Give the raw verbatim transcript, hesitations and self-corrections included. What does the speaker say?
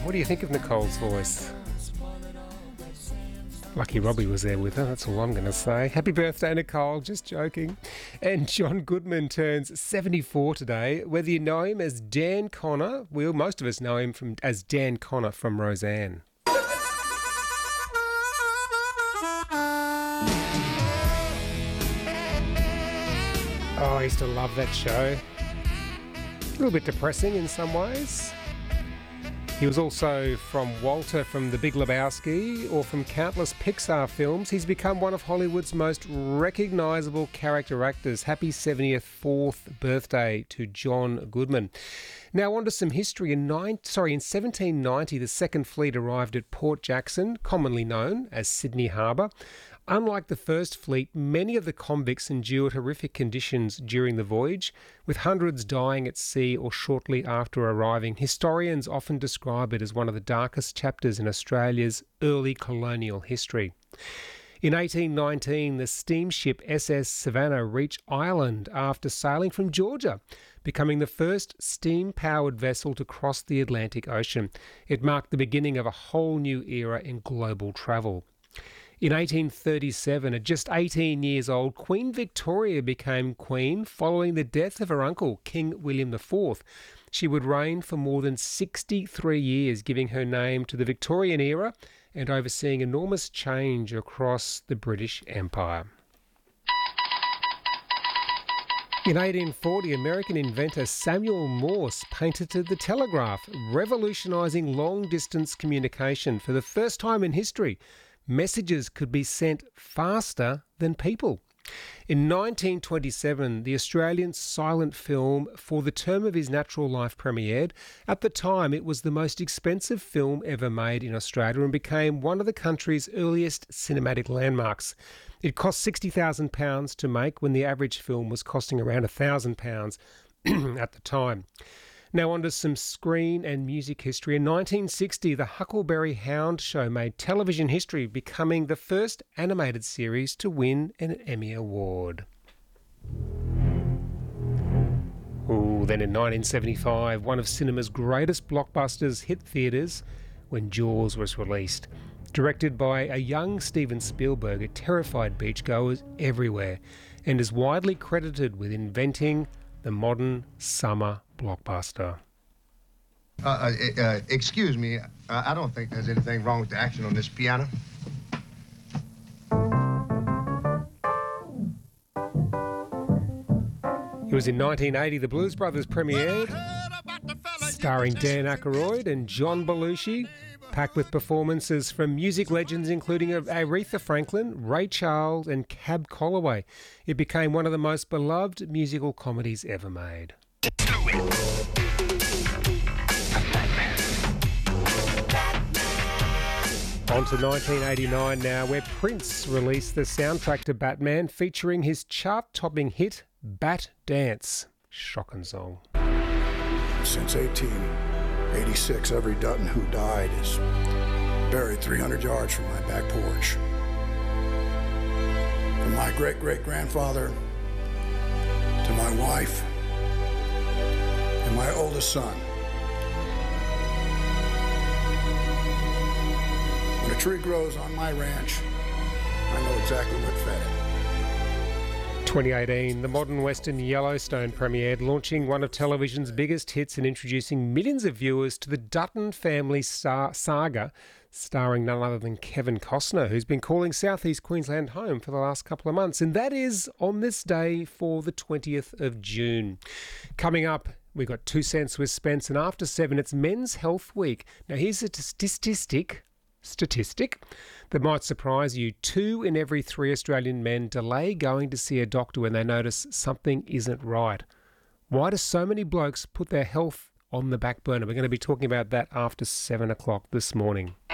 What do you think of Nicole's voice? Lucky Robbie was there with her, that's all I'm going to say. Happy birthday, Nicole, just joking. And John Goodman turns seventy-four today. Whether you know him as Dan Connor, well, most of us know him from as Dan Connor from Roseanne. Oh, I used to love that show. A little bit depressing in some ways. He was also from Walter from The Big Lebowski or from countless Pixar films. He's become one of Hollywood's most recognisable character actors. Happy seventy-fourth birthday to John Goodman. Now on to some history. In nine, sorry, in seventeen ninety, the Second Fleet arrived at Port Jackson, commonly known as Sydney Harbour. Unlike the First Fleet, many of the convicts endured horrific conditions during the voyage, with hundreds dying at sea or shortly after arriving. Historians often describe it as one of the darkest chapters in Australia's early colonial history. In eighteen nineteen, the steamship S S Savannah reached Ireland after sailing from Georgia, becoming the first steam-powered vessel to cross the Atlantic Ocean. It marked the beginning of a whole new era in global travel. In eighteen thirty-seven, at just eighteen years old, Queen Victoria became queen following the death of her uncle, King William the Fourth. She would reign for more than sixty-three years, giving her name to the Victorian era and overseeing enormous change across the British Empire. In eighteen forty, American inventor Samuel Morse patented the telegraph, revolutionising long-distance communication. For the first time in history, messages could be sent faster than people. In nineteen twenty-seven, the Australian silent film For the Term of His Natural Life premiered. At the time, it was the most expensive film ever made in Australia and became one of the country's earliest cinematic landmarks. It cost sixty thousand pounds to make when the average film was costing around one thousand pounds at the time. Now on to some screen and music history. In nineteen sixty, the Huckleberry Hound show made television history, becoming the first animated series to win an Emmy Award. Ooh, then in nineteen seventy-five, one of cinema's greatest blockbusters hit theatres when Jaws was released. Directed by a young Steven Spielberg, it terrified beachgoers everywhere and is widely credited with inventing the modern summer blockbuster. Uh, uh, uh, excuse me, uh, I don't think there's anything wrong with the action on this piano. It was in nineteen eighty the Blues Brothers premiered, starring Dan Aykroyd and John Belushi, packed with performances from music legends including Aretha Franklin, Ray Charles and Cab Calloway. It became one of the most beloved musical comedies ever made. On to nineteen eighty-nine now, where Prince released the soundtrack to Batman featuring his chart-topping hit Bat Dance. Shocking song. Since eighteen eighty-six, every Dutton who died is buried three hundred yards from my back porch. From my great-great-grandfather to my wife and my oldest son. When a tree grows on my ranch, I know exactly what fed it. twenty eighteen, the modern western Yellowstone premiered, launching one of television's biggest hits and introducing millions of viewers to the Dutton family star- saga, starring none other than Kevin Costner, who's been calling southeast Queensland home for the last couple of months. And that is on this day for the twentieth of June. Coming up, we've got Two Cents with Spence, and after seven, it's Men's Health Week. Now, here's a statistic, statistic that might surprise you. Two in every three Australian men delay going to see a doctor when they notice something isn't right. Why do so many blokes put their health on the back burner? We're going to be talking about that after seven o'clock this morning.